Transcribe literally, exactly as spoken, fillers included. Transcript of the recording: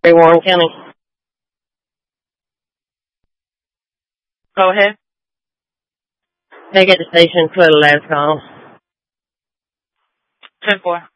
Warren County. Go ahead. Take it to station for the last call. ten four.